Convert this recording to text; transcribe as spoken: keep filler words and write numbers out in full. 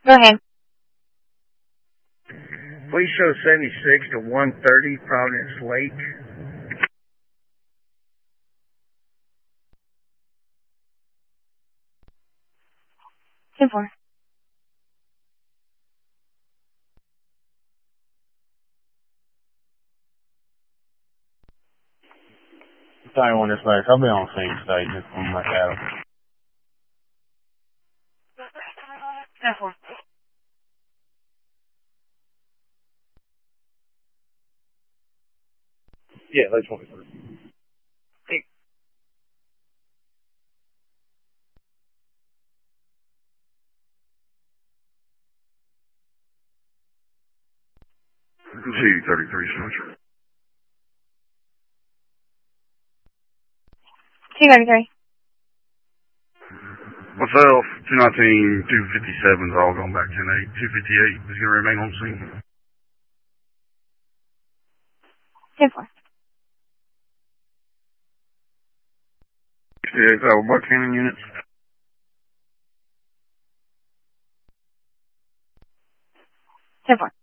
Go ahead. Please show seventy-six to one thirty Providence Lake. ten four. Sorry, one dispatch. I'll be on the same state just on my cattle. ten four. Yeah, late twenty-first. Eight. C thirty-three, Spencer. C thirty-three. Myself, two nineteen, two fifty-seven's all going back ten eight. two fifty-eight is going to remain on scene. ten four. sixty-eight Iowa Buchanan units. ten four.